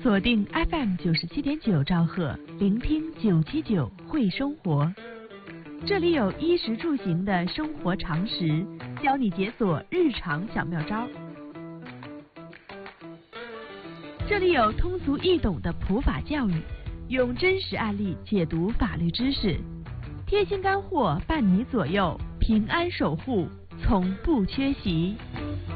锁定 FM 97.9兆赫，聆听979会生活。这里有衣食住行的生活常识，教你解锁日常小妙招。这里有通俗易懂的普法教育，用真实案例解读法律知识，贴心干货伴你左右，平安守护从不缺席。